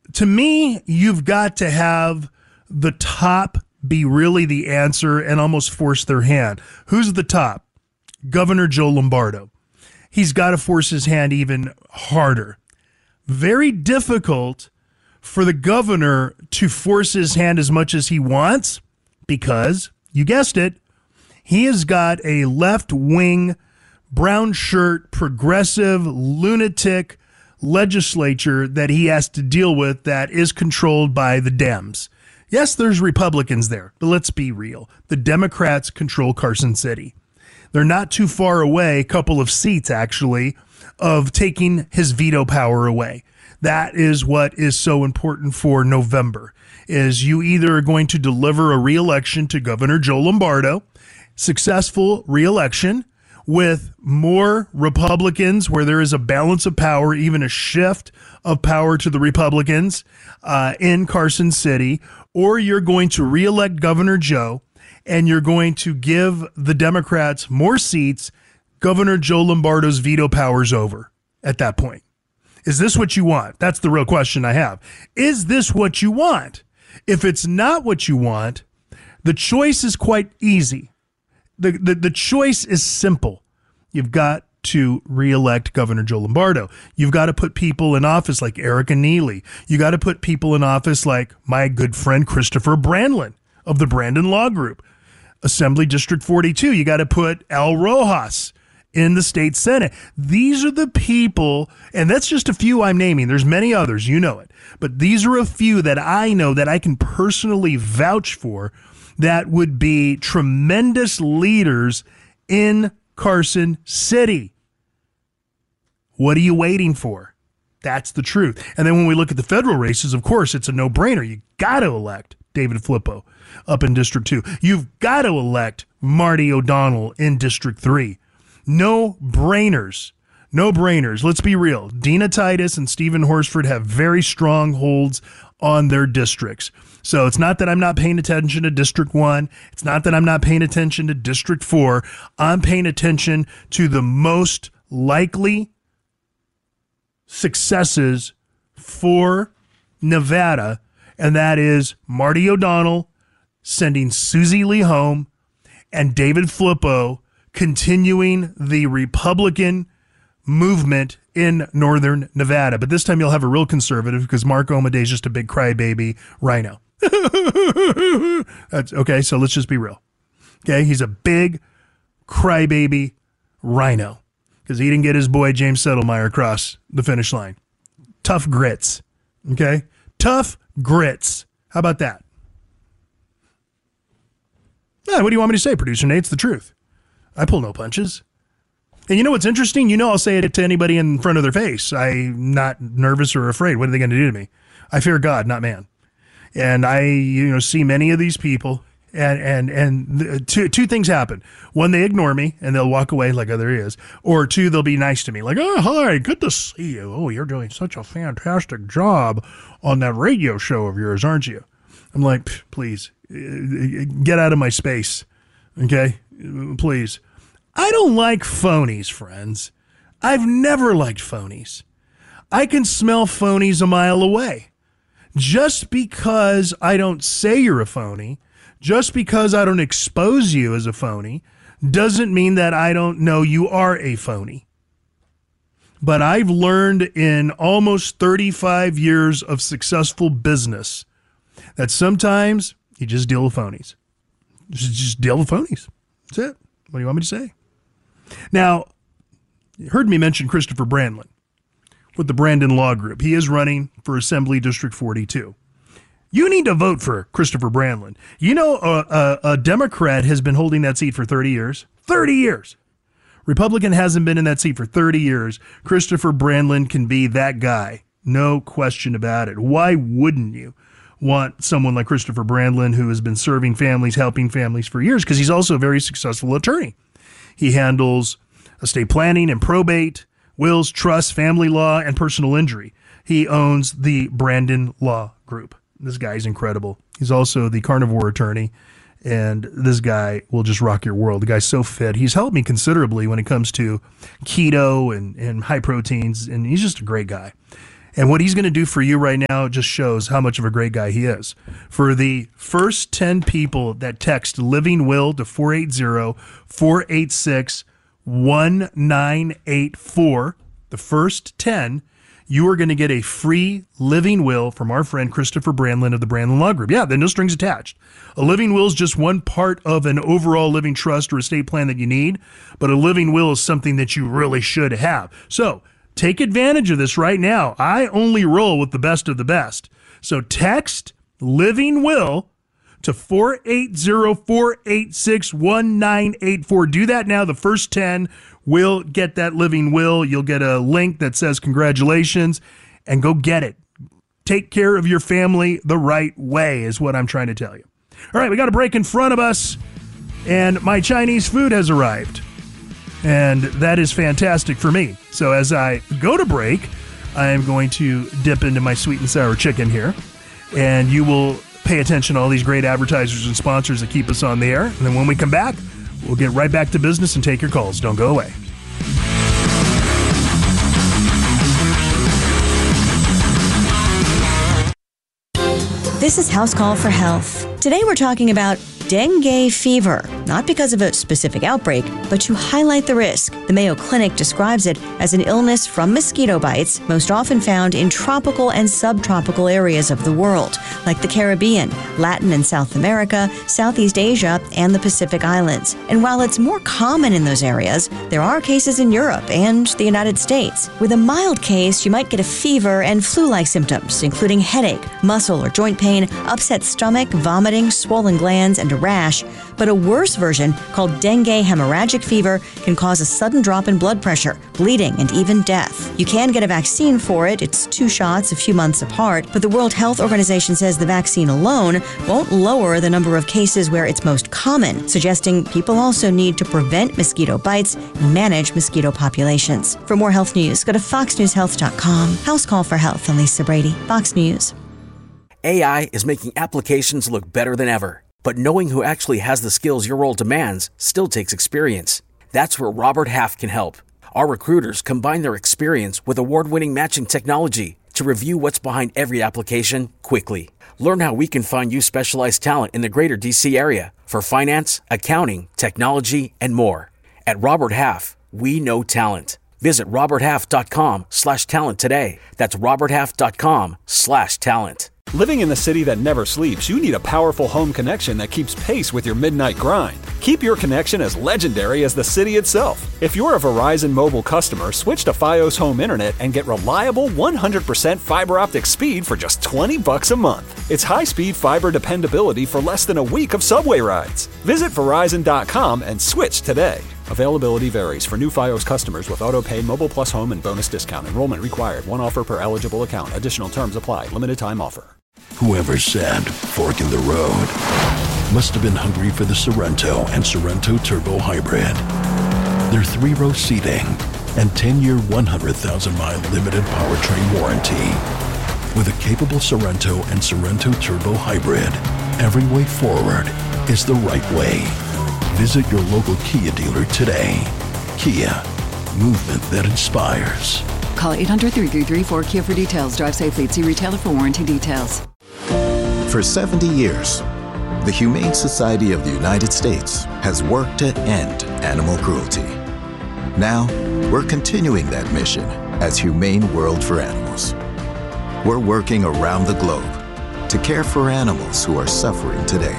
To me, you've got to have the top be really the answer and almost force their hand. Who's the top? Governor Joe Lombardo. He's got to force his hand even harder. Very difficult for the governor to force his hand as much as he wants because, you guessed it, he has got a left-wing, brown shirt, progressive, lunatic legislature that he has to deal with that is controlled by the Dems. Yes, there's Republicans there, but let's be real. The Democrats control Carson City. They're not too far away, a couple of seats actually, of taking his veto power away. That is what is so important for November, is you either are going to deliver a re-election to Governor Joe Lombardo, successful re-election with more Republicans where there is a balance of power, even a shift of power to the Republicans in Carson City, or you're going to re-elect Governor Joe and you're going to give the Democrats more seats. Governor Joe Lombardo's veto power's over at that point. Is this what you want? That's the real question I have. Is this what you want? If it's not what you want, the choice is quite easy. The choice is simple. You've got to reelect Governor Joe Lombardo. You've got to put people in office like Erica Neely. You got to put people in office like my good friend Christopher Brandlin of the Brandon Law Group. Assembly District 42. You got to put Al Rojas in the state Senate. These are the people, and that's just a few I'm naming. There's many others, you know it. But these are a few that I know that I can personally vouch for that would be tremendous leaders in Carson City. What are you waiting for? That's the truth. And then when we look at the federal races, of course, it's a no-brainer. You got to elect David Flippo up in District 2. You've got to elect Marty O'Donnell in District 3. No brainers. No brainers. Let's be real. Dina Titus and Stephen Horsford have very strong holds on their districts. So it's not that I'm not paying attention to District 1. It's not that I'm not paying attention to District 4. I'm paying attention to the most likely successes for Nevada, and that is Marty O'Donnell sending Susie Lee home and David Flippo continuing the Republican movement in northern Nevada. But this time you'll have a real conservative because Mark Omaday is just a big crybaby rhino. That's okay, so let's just be real. Okay, he's a big crybaby rhino because he didn't get his boy James Settlemeyer across the finish line. Tough grits. Okay? Tough grits. How about that? Yeah, what do you want me to say, Producer Nate? It's the truth. I pull no punches. And you know what's interesting? You know I'll say it to anybody in front of their face. I'm not nervous or afraid. What are they going to do to me? I fear God, not man. And I see many of these people, and two things happen. One, they ignore me, and they'll walk away like, oh, there he is. Or two, they'll be nice to me, like, oh, hi, good to see you. Oh, you're doing such a fantastic job on that radio show of yours, aren't you? I'm like, please, get out of my space, okay? Please. I don't like phonies, friends. I've never liked phonies. I can smell phonies a mile away. Just because I don't say you're a phony, just because I don't expose you as a phony, doesn't mean that I don't know you are a phony. But I've learned in almost 35 years of successful business that sometimes you just deal with phonies. Just deal with phonies. That's it. What do you want me to say? Now, you heard me mention Christopher Brandlin with the Brandon Law Group. He is running for Assembly District 42. You need to vote for Christopher Brandlin. You know, a Democrat has been holding that seat for 30 years. 30 years. Republican hasn't been in that seat for 30 years. Christopher Brandlin can be that guy. No question about it. Why wouldn't you want someone like Christopher Brandlin, who has been serving families, helping families for years? Because he's also a very successful attorney. He handles estate planning and probate, wills, trusts, family law, and personal injury. He owns the Brandon Law Group. This guy's incredible. He's also the carnivore attorney, and this guy will just rock your world. The guy's so fit. He's helped me considerably when it comes to keto and high proteins, and he's just a great guy. And what he's going to do for you right now just shows how much of a great guy he is. For the first 10 people that text Living Will to 480-486-1984, the first 10, you are going to get a free living will from our friend Christopher Brandlin of the Brandlin Law Group. Yeah, there are no strings attached. A living will is just one part of an overall living trust or estate plan that you need, but a living will is something that you really should have. So take advantage of this right now. I only roll with the best of the best. So text living will to 480-486-1984. Do that now. The first 10 will get that living will. You'll get a link that says congratulations, and go get it. Take care of your family the right way is what I'm trying to tell you. All right, we got a break in front of us, and my Chinese food has arrived, and that is fantastic for me. So as I go to break, I am going to dip into my sweet and sour chicken here, and you will pay attention to all these great advertisers and sponsors that keep us on the air. And then when we come back, we'll get right back to business and take your calls. Don't go away. This is House Call for Health. Today we're talking about dengue fever, not because of a specific outbreak, but to highlight the risk. The Mayo Clinic describes it as an illness from mosquito bites, most often found in tropical and subtropical areas of the world, like the Caribbean, Latin and South America, Southeast Asia, and the Pacific Islands. And while it's more common in those areas, there are cases in Europe and the United States. With a mild case, you might get a fever and flu-like symptoms, including headache, muscle or joint pain, upset stomach, vomiting, swollen glands, and a rash. But a worse version, called dengue hemorrhagic fever, can cause a sudden drop in blood pressure, bleeding, and even death. You can get a vaccine for it. It's 2 shots a few months apart, but the World Health Organization says the vaccine alone won't lower the number of cases where it's most common, suggesting people also need to prevent mosquito bites and manage mosquito populations. For more health news, go to foxnewshealth.com. House Call for Health. I'm Lisa Brady, Fox News. AI is making applications look better than ever. But knowing who actually has the skills your role demands still takes experience. That's where Robert Half can help. Our recruiters combine their experience with award-winning matching technology to review what's behind every application quickly. Learn how we can find you specialized talent in the greater DC area for finance, accounting, technology, and more. At Robert Half, we know talent. Visit roberthalf.com/talent today. That's roberthalf.com/talent. Living in the city that never sleeps, you need a powerful home connection that keeps pace with your midnight grind. Keep your connection as legendary as the city itself. If you're a Verizon mobile customer, switch to Fios Home Internet and get reliable 100% fiber optic speed for just $20 a month. It's high-speed fiber dependability for less than a week of subway rides. Visit Verizon.com and switch today. Availability varies for new Fios customers with auto-pay, Mobile Plus Home, and bonus discount. Enrollment required. One offer per eligible account. Additional terms apply. Limited time offer. Whoever said fork in the road must have been hungry for the Sorrento and Sorrento Turbo Hybrid. Their 3-row seating and 10-year, 100,000-mile limited powertrain warranty. With a capable Sorrento and Sorrento Turbo Hybrid, every way forward is the right way. Visit your local Kia dealer today. Kia, movement that inspires. Call 800-333-4KIA for details. Drive safely. See retailer for warranty details. For 70 years, the Humane Society of the United States has worked to end animal cruelty. Now, we're continuing that mission as Humane World for Animals. We're working around the globe to care for animals who are suffering today.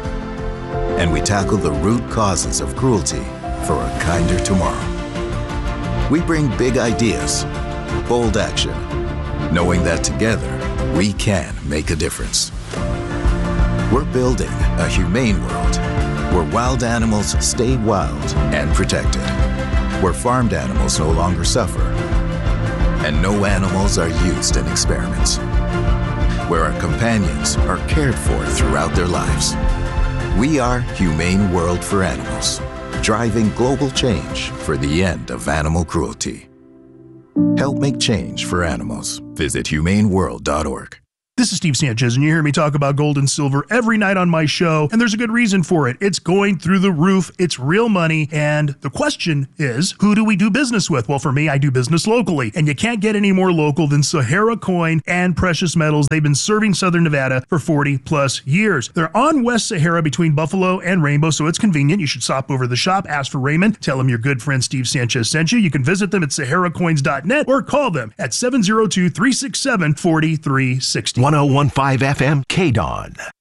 And we tackle the root causes of cruelty for a kinder tomorrow. We bring big ideas, bold action, knowing that together we can make a difference. We're building a humane world where wild animals stay wild and protected, where farmed animals no longer suffer, and no animals are used in experiments, where our companions are cared for throughout their lives. We are Humane World for Animals, driving global change for the end of animal cruelty. Help make change for animals. Visit humaneworld.org. This is Steve Sanchez, and you hear me talk about gold and silver every night on my show, and there's a good reason for it. It's going through the roof. It's real money, and the question is, who do we do business with? Well, for me, I do business locally, and you can't get any more local than Sahara Coin and Precious Metals. They've been serving Southern Nevada for 40 plus years. They're on West Sahara between Buffalo and Rainbow, so it's convenient. You should stop over to the shop, ask for Raymond, tell him your good friend Steve Sanchez sent you. You can visit them at saharacoins.net or call them at 702-367-4360. 1015 FM, KDON.